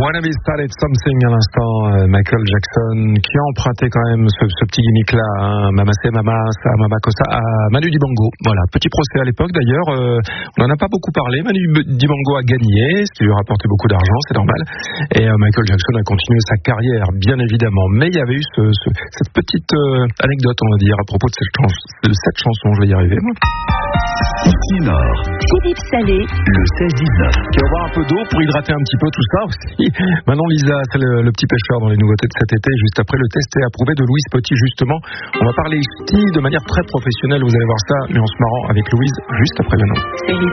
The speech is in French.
Wanna Be Started Something à l'instant, Michael Jackson, qui a emprunté quand même ce petit gimmick-là, hein, Mama C'est Mama, Sa Mama Cosa, à Manu Dibango. Voilà, petit procès à l'époque d'ailleurs, on n'en a pas beaucoup parlé. Manu Dibango a gagné, ce qui lui a rapporté beaucoup d'argent, c'est normal. Et Michael Jackson a continué sa carrière, bien évidemment. Mais il y avait eu cette petite anecdote, on va dire, à propos de cette chanson, je vais y arriver. Nord. Philippe Salé, Le 16-19. Qui va boire un peu d'eau pour hydrater un petit peu tout ça aussi. Maintenant, Lisa, c'est le petit pêcheur dans les nouveautés de cet été. Juste après le test et approuvé de Louise Poty, justement. On va parler ski de manière très professionnelle, vous allez voir ça, mais en se marrant avec Louise juste après le nom.